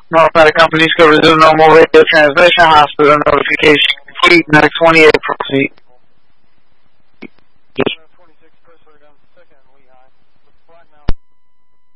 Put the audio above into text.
Northside companies could resume normal radio transmission. Hospital notification complete. Next 28 proceed.